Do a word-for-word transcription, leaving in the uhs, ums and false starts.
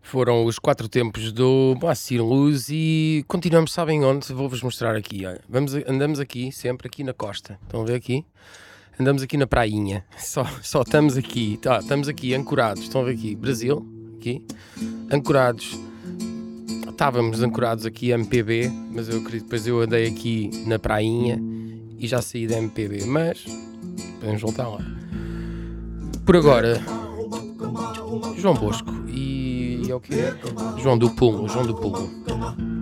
Foram os quatro tempos do Moacir Luz e continuamos, sabem onde? Vou-vos mostrar aqui, olha. Vamos, andamos aqui, sempre aqui na costa. Estão a ver aqui? Andamos aqui na prainha. Só, só estamos aqui, tá, estamos aqui ancorados. Estão a ver aqui? Brasil, aqui. Ancorados. Estávamos ancorados aqui M P B, mas eu acredito, depois eu andei aqui na prainha e já saí da M P B, mas podemos voltar lá. Por agora, João Bosco e, e é o quê? João do Pulo, João do Pulo.